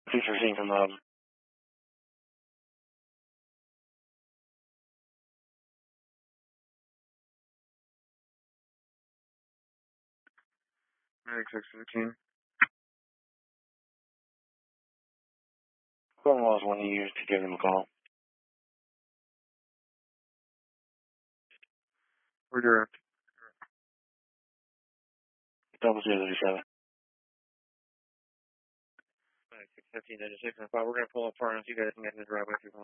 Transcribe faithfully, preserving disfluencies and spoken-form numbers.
Please proceed from um. ninety-six fifteen. Phone was one you used to give them a call. We're direct. Double zero thirty seven. ninety-six fifteen, ninety-six, and five. We're gonna pull up front. You guys can get in the driveway if you want.